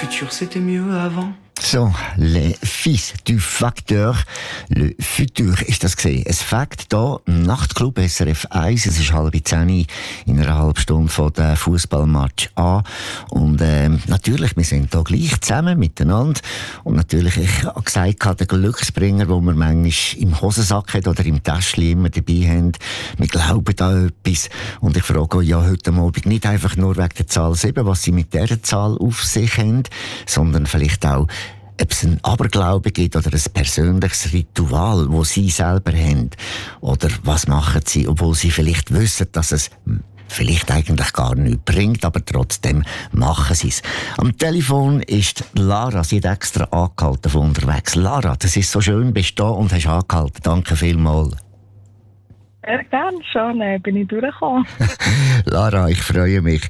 futur c'était mieux avant. So, les fils du Facteur, le futur ist das gesehen. Es Fakt hier, Nachtclub SRF 1, es ist 9:30 in einer halben Stunde von der Fußballmatch an. Und natürlich, wir sind hier gleich zusammen miteinander. Und natürlich, ich habe gesagt, der Glücksbringer, den wir manchmal im Hosensack hat oder im Täschchen immer dabei haben, wir glauben da etwas. Und ich frage euch ja heute Abend nicht einfach nur wegen der Zahl 7, was sie mit dieser Zahl auf sich haben, sondern vielleicht auch, ob es einen Aberglaube gibt oder ein persönliches Ritual, das sie selber haben. Oder was machen sie, obwohl sie vielleicht wissen, dass es vielleicht eigentlich gar nichts bringt, aber trotzdem machen sie es. Am Telefon ist Lara, sie hat extra angehalten von unterwegs. Lara, das ist so schön, bist du da und hast angehalten. Danke vielmals. Sehr gerne, schon bin ich durchgekommen. Lara, ich freue mich.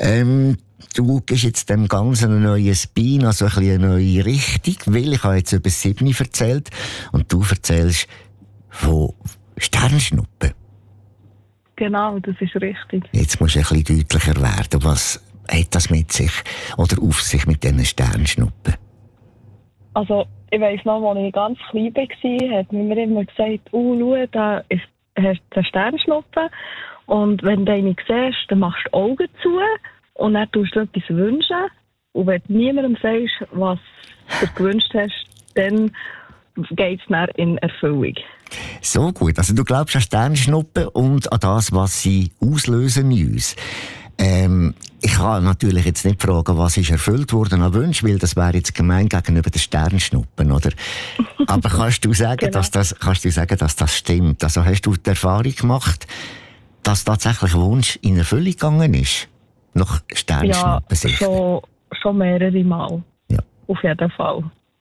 Du gibst jetzt dem Ganzen einen neuen Spin, also eine neue Richtung, weil ich habe jetzt über 7 erzählt und du erzählst von Sternschnuppen. Genau, das ist richtig. Jetzt musst du ein bisschen deutlicher werden. Was hat das mit sich oder auf sich mit diesen Sternschnuppen? Also, ich weiss noch, als ich ganz klein war, hat mir immer gesagt, schau, da ist eine Sternschnuppe und wenn du eine siehst, dann machst du die Augen zu. Und dann tust du etwas wünschen. Und wenn du niemandem sagst, was du gewünscht hast, dann geht es dann in Erfüllung. So gut. Also du glaubst an Sternschnuppen und an das, was sie auslösen in uns. Ich kann natürlich jetzt nicht fragen, was ist erfüllt worden an Wünschen, weil das wäre jetzt gemein gegenüber den Sternschnuppen, oder? Aber kannst du sagen, genau. dass das stimmt? Also hast du die Erfahrung gemacht, dass tatsächlich ein Wunsch in Erfüllung gegangen ist? Noch Sternschnuppen sicher. Ja, schon mehrere Mal. Ja. Auf jeden Fall.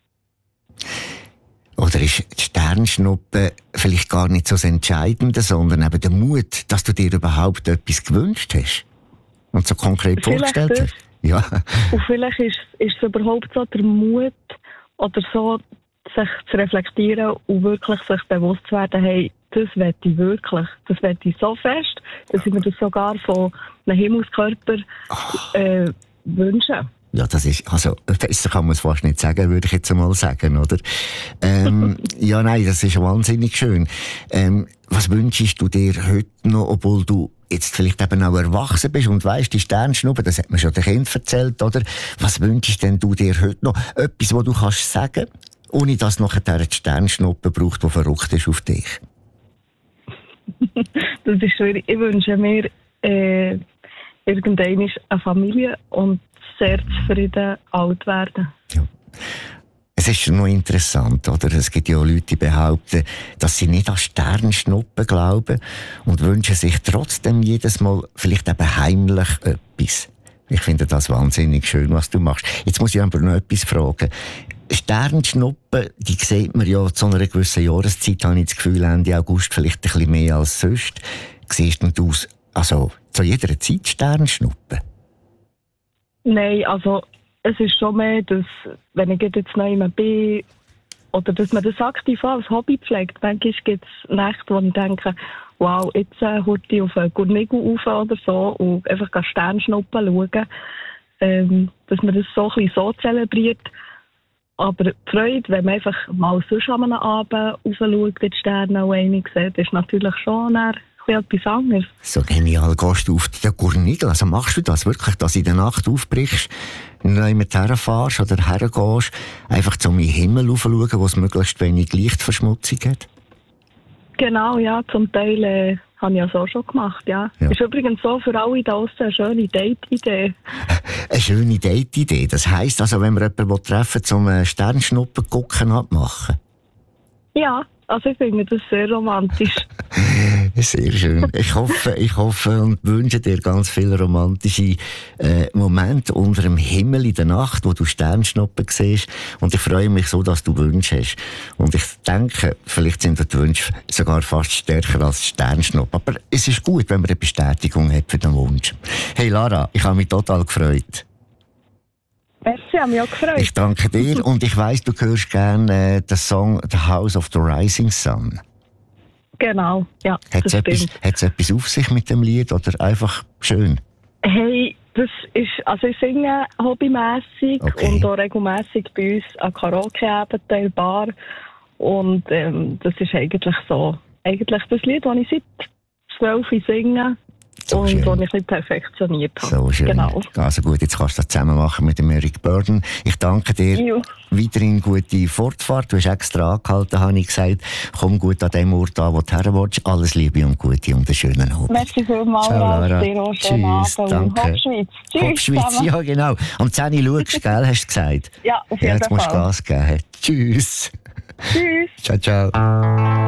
Oder ist die Sternschnuppe vielleicht gar nicht so das Entscheidende, sondern eben der Mut, dass du dir überhaupt etwas gewünscht hast? Und so konkret vielleicht vorgestellt hast? Ja. Und vielleicht ist es überhaupt so der Mut, oder so, sich zu reflektieren und wirklich sich bewusst zu werden, hey, das will ich wirklich. Das will ich so fest, dass ich mir das sogar von einem Himmelskörper wünsche. Ja, das ist, also, besser kann man es fast nicht sagen, würde ich jetzt einmal sagen, oder? Ja, nein, das ist wahnsinnig schön. Was wünschst du dir heute noch, obwohl du jetzt vielleicht eben auch erwachsen bist und weisst, die Sternschnuppe, das hat man schon den Kindern erzählt, oder? Was wünschst denn du dir heute noch? Etwas, was du kannst sagen, ohne dass nachher die Sternschnuppe braucht, die verrückt ist auf dich. Das ist schwierig. Ich wünsche mir irgendwann eine Familie und sehr zufrieden alt werden. Ja. Es ist noch interessant, oder? Es gibt ja Leute, die behaupten, dass sie nicht an Sternschnuppen glauben und wünschen sich trotzdem jedes Mal vielleicht eben heimlich etwas. Ich finde das wahnsinnig schön, was du machst. Jetzt muss ich aber noch etwas fragen. Sternschnuppen, die sieht man ja zu einer gewissen Jahreszeit, habe ich das Gefühl, Ende August vielleicht ein bisschen mehr als sonst. Siehst du aus, also zu jeder Zeit Sternschnuppen? Nein, also es ist schon mehr, dass, wenn ich jetzt noch bin, oder dass man das aktiv als Hobby pflegt. Manchmal gibt es Nächte, wo ich denke, wow, jetzt hört ich auf einen Gurnigel rauf oder so und einfach Sternschnuppen schauen. Dass man das so ein bisschen so zelebriert. Aber die Freude, wenn man einfach mal sonst an einem Abend rausschaut, die Sterne auch einig sieht, ist natürlich schon etwas anderes. So genial, gehst du auf den Gurnigel? Also machst du das wirklich, dass du in der Nacht aufbrichst, jemand herfährst oder hergehst, einfach zum Himmel raufschauen, wo es möglichst wenig Lichtverschmutzung hat? Genau, ja, zum Teil habe ich ja so schon gemacht, ja. Ist übrigens so für alle da draussen eine schöne Date-Idee. Eine schöne Date-Idee. Das heisst also, wenn wir jemanden treffen will, zum Sternschnuppen gucken abmachen? Ja, also ich finde das sehr romantisch. Sehr schön. Ich hoffe und wünsche dir ganz viele romantische Momente unter dem Himmel in der Nacht, wo du Sternschnuppen siehst. Und ich freue mich so, dass du Wünsche hast. Und ich denke, vielleicht sind die Wünsche sogar fast stärker als Sternschnuppen. Aber es ist gut, wenn man eine Bestätigung hat für den Wunsch. Hey Lara, ich habe mich total gefreut. Merci, habe mich auch gefreut. Ich danke dir und ich weiss, du hörst gerne den Song «The House of the Rising Sun». Genau, ja. Hat es etwas auf sich mit dem Lied oder einfach schön? Hey, Das ist, also ich singe hobbymässig und auch regelmässig bei uns an Karaoke-Abenden, Bar. Und das ist eigentlich das Lied, das ich seit 12 singe. So und schön. Die ich nicht perfektioniert habe. So schön. Genau. Also gut, jetzt kannst du das zusammen machen mit dem Eric Burdon. Ich danke dir. Ja. Weiterhin gute Fortfahrt. Du hast extra angehalten, habe ich gesagt. Komm gut an dem Ort an, wo du her willst. Alles Liebe und Gute und einen schönen Abend. Merci vielmals. Ciao, Lara. Tschüss, danke. Hopschwitz. Tschüss. Hopschwitz, ja genau. Am 10 Uhr schaust du, gell, hast du gesagt? Ja, auf jeden Fall. Jetzt musst du Gas geben. Tschüss. Tschüss. Ciao, ciao.